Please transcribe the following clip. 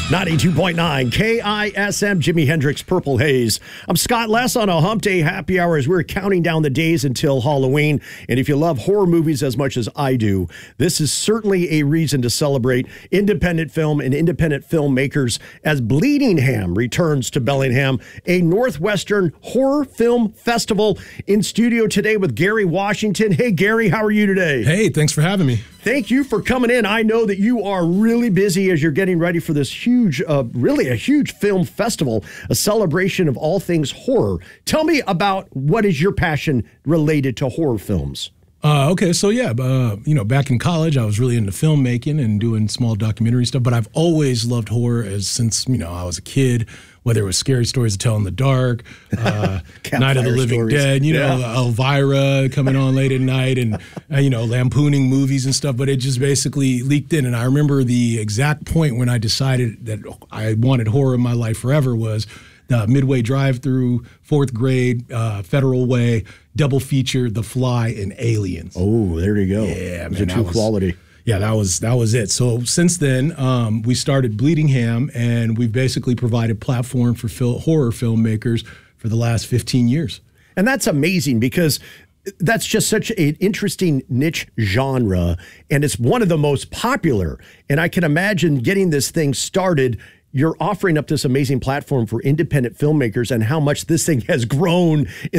92.9 KISM, Jimi Hendrix, Purple Haze. I'm Scott Less on a Hump Day Happy Hour as we're counting down the days until Halloween. And if you love horror movies as much as I do, this is certainly a reason to celebrate independent film and independent filmmakers as Bleeding Ham returns to Bellingham, a Northwestern horror film festival. In studio today with Gary Washington. Hey, Gary, how are you today? Hey, thanks for having me. Thank you for coming in. I know that you are really busy as you're getting ready for this huge, really a huge film festival, a celebration of all things horror. Tell me about what is your passion related to horror films? Okay, so back in college, I was really into filmmaking and doing small documentary stuff, but I've always loved horror since I was a kid, whether it was Scary Stories to Tell in the Dark, Night of the Living Stories. Dead, Elvira coming on late at night and, lampooning movies and stuff, but it just basically leaked in. And I remember the exact point when I decided that I wanted horror in my life forever was the Midway drive-through, fourth grade, Federal Way, double feature, The Fly and Aliens. Oh, there you go. Yeah, it's man, a true quality. Yeah, that was it. So since then, we started Bleeding Ham, and we've basically provided platform for horror filmmakers for the last 15 years. And that's amazing because that's just such an interesting niche genre, and it's one of the most popular. And I can imagine getting this thing started. You're offering up this amazing platform for independent filmmakers and how much this thing has grown in